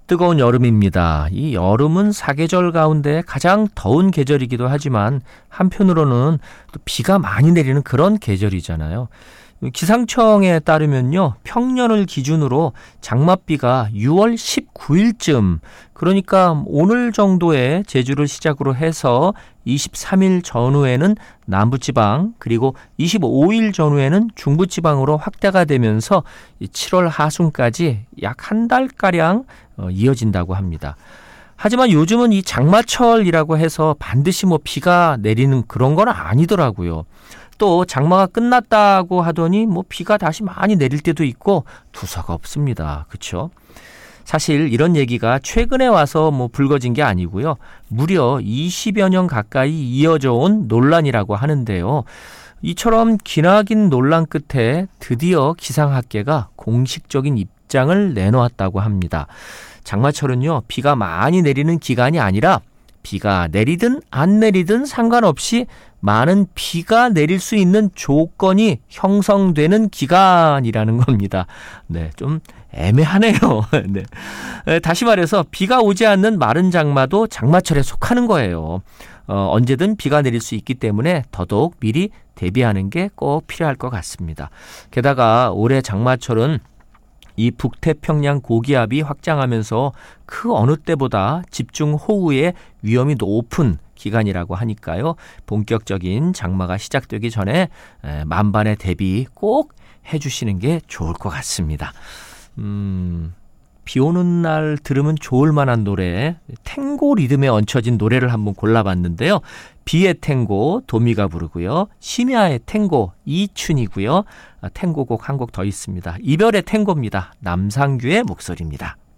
뜨거운 여름입니다. 이 여름은 사계절 가운데 가장 더운 계절이기도 하지만 한편으로는 또 비가 많이 내리는 그런 계절이잖아요. 기상청에 따르면요, 평년을 기준으로 장맛비가 6월 19일쯤, 그러니까 오늘 정도에 제주를 시작으로 해서 23일 전후에는 남부지방, 그리고 25일 전후에는 중부지방으로 확대가 되면서 7월 하순까지 약 한 달가량 이어진다고 합니다. 하지만 요즘은 이 장마철이라고 해서 반드시 비가 내리는 그런 건 아니더라고요. 또 장마가 끝났다고 하더니 비가 다시 많이 내릴 때도 있고 두서가 없습니다. 그렇죠? 사실 이런 얘기가 최근에 와서 불거진 게 아니고요. 무려 20여 년 가까이 이어져 온 논란이라고 하는데요. 이처럼 기나긴 논란 끝에 드디어 기상학계가 공식적인 입장을 내놓았다고 합니다. 장마철은요, 비가 많이 내리는 기간이 아니라 비가 내리든 안 내리든 상관없이 많은 비가 내릴 수 있는 조건이 형성되는 기간이라는 겁니다. 네, 좀 애매하네요. 네. 다시 말해서 비가 오지 않는 마른 장마도 장마철에 속하는 거예요. 언제든 비가 내릴 수 있기 때문에 더더욱 미리 대비하는 게 꼭 필요할 것 같습니다. 게다가 올해 장마철은 이 북태평양 고기압이 확장하면서 그 어느 때보다 집중호우의 위험이 높은 기간이라고 하니까요. 본격적인 장마가 시작되기 전에 만반의 대비 꼭 해주시는 게 좋을 것 같습니다. 비 오는 날 들으면 좋을 만한 노래, 탱고 리듬에 얹혀진 노래를 한번 골라봤는데요. 비의 탱고 도미가 부르고요. 심야의 탱고 이춘이고요. 탱고곡 한 곡 더 있습니다. 이별의 탱고입니다. 남상규의 목소리입니다.